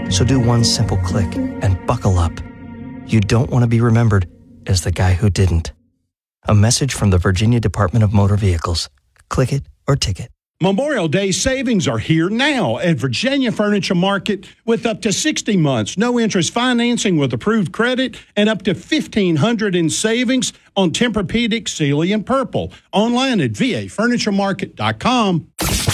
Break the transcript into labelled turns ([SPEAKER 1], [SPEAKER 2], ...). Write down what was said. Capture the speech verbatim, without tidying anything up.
[SPEAKER 1] So do one simple click and buckle up. You don't want to be remembered as the guy who didn't. A message from the Virginia Department of Motor Vehicles. Click it or ticket.
[SPEAKER 2] Memorial Day savings are here now at Virginia Furniture Market with up to sixty months, no interest financing with approved credit, and up to fifteen hundred dollars in savings on Tempur-Pedic, Sealy, and Purple. Online at v a furniture market dot com.